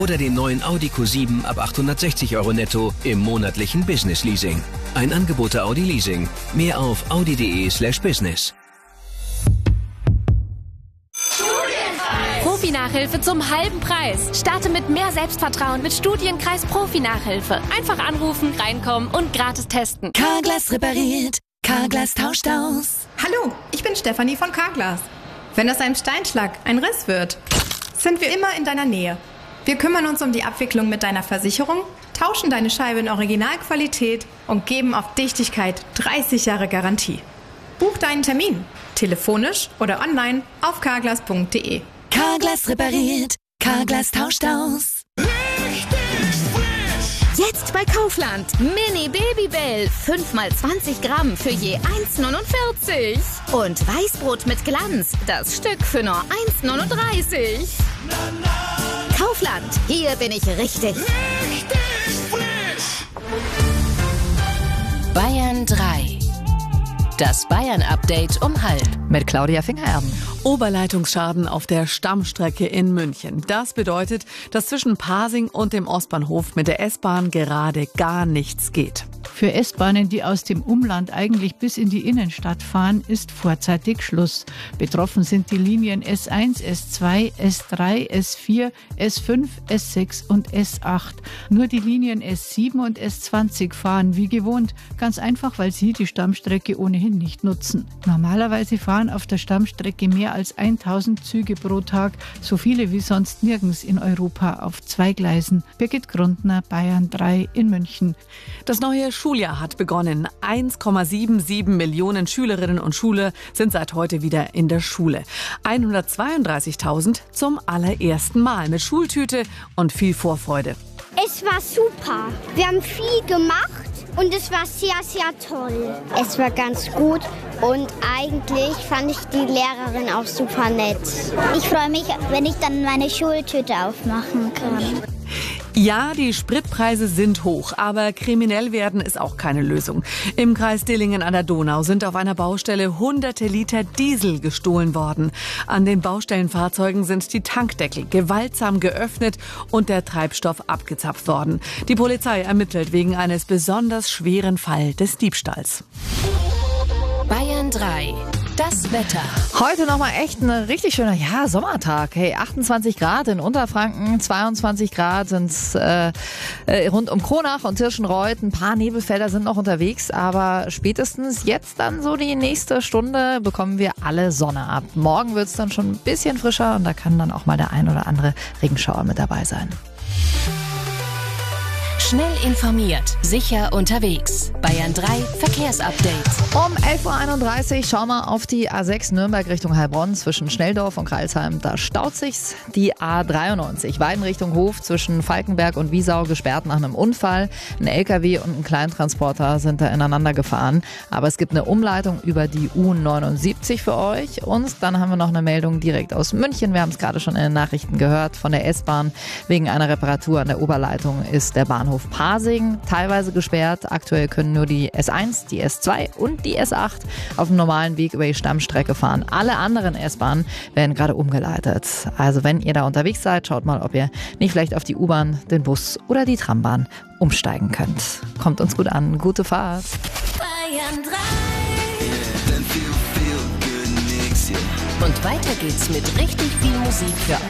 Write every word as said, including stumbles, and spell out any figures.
Oder den neuen Audi Q sieben ab achthundertsechzig Euro netto im monatlichen Business Leasing. Ein Angebot der Audi Leasing. Mehr auf audi.de slash business. Profi-Nachhilfe zum halben Preis. Starte mit mehr Selbstvertrauen mit Studienkreis Profi-Nachhilfe. Einfach anrufen, reinkommen und gratis testen. Carglass repariert. Carglass tauscht aus. Hallo, ich bin Stefanie von Carglass. Wenn aus einem Steinschlag ein Riss wird, sind wir immer in deiner Nähe. Wir kümmern uns um die Abwicklung mit deiner Versicherung, tauschen deine Scheibe in Originalqualität und geben auf Dichtigkeit dreißig Jahre Garantie. Buch deinen Termin, telefonisch oder online auf carglass punkt de. Carglass repariert. Carglass tauscht aus. Jetzt bei Kaufland. Mini Babybell. fünf mal zwanzig Gramm für je eins neunundvierzig. Und Weißbrot mit Glanz. Das Stück für nur eins neununddreißig. Kaufland. Hier bin ich richtig. Richtig frisch. Bayern drei. Das Bayern-Update um halb. Mit Claudia Fingererben. Oberleitungsschaden auf der Stammstrecke in München. Das bedeutet, dass zwischen Pasing und dem Ostbahnhof mit der S-Bahn gerade gar nichts geht. Für S-Bahnen, die aus dem Umland eigentlich bis in die Innenstadt fahren, ist vorzeitig Schluss. Betroffen sind die Linien S eins, S zwei, S drei, S vier, S fünf, S sechs und S acht. Nur die Linien S sieben und S zwanzig fahren wie gewohnt. Ganz einfach, weil sie die Stammstrecke ohnehin nicht nutzen. Normalerweise fahren auf der Stammstrecke mehr als tausend Züge pro Tag, so viele wie sonst nirgends in Europa auf zwei Gleisen. Birgit Grundner, Bayern drei in München. Das neue Schuljahr hat begonnen. eins Komma siebenundsiebzig Millionen Schülerinnen und Schüler sind seit heute wieder in der Schule. hundertzweiunddreißigtausend zum allerersten Mal mit Schultüte und viel Vorfreude. Es war super. Wir haben viel gemacht und es war sehr, sehr toll. Es war ganz gut und eigentlich fand ich die Lehrerin auch super nett. Ich freue mich, wenn ich dann meine Schultüte aufmachen kann. Ja, die Spritpreise sind hoch, aber kriminell werden ist auch keine Lösung. Im Kreis Dillingen an der Donau sind auf einer Baustelle hunderte Liter Diesel gestohlen worden. An den Baustellenfahrzeugen sind die Tankdeckel gewaltsam geöffnet und der Treibstoff abgezapft worden. Die Polizei ermittelt wegen eines besonders schweren Falls des Diebstahls. Bayern drei. Das Wetter. Heute nochmal echt ein richtig schöner ja, Sommertag. Hey, achtundzwanzig Grad in Unterfranken, zweiundzwanzig Grad sind äh, äh, rund um Kronach und Tirschenreuth. Ein paar Nebelfelder sind noch unterwegs, aber spätestens jetzt dann so die nächste Stunde bekommen wir alle Sonne ab. Morgen wird es dann schon ein bisschen frischer und da kann dann auch mal der ein oder andere Regenschauer mit dabei sein. Schnell informiert, sicher unterwegs. Bayern drei Verkehrsupdate. Um elf Uhr einunddreißig schauen wir auf die A sechs Nürnberg Richtung Heilbronn zwischen Schnelldorf und Kreilsheim. Da staut sich's. Die A dreiundneunzig Weiden Richtung Hof zwischen Falkenberg und Wiesau gesperrt nach einem Unfall. Ein L K W und ein Kleintransporter sind da ineinander gefahren. Aber es gibt eine Umleitung über die U neunundsiebzig für euch. Und dann haben wir noch eine Meldung direkt aus München. Wir haben es gerade schon in den Nachrichten gehört von der S-Bahn. Wegen einer Reparatur an der Oberleitung ist der Bahnhof Pasing teilweise gesperrt. Aktuell können nur die S eins, die S zwei und die S acht auf dem normalen Weg über die Stammstrecke fahren. Alle anderen S-Bahnen werden gerade umgeleitet. Also wenn ihr da unterwegs seid, schaut mal, ob ihr nicht vielleicht auf die U-Bahn, den Bus oder die Trambahn umsteigen könnt. Kommt uns gut an. Gute Fahrt. Bayern drei. Und weiter geht's mit richtig viel Musik für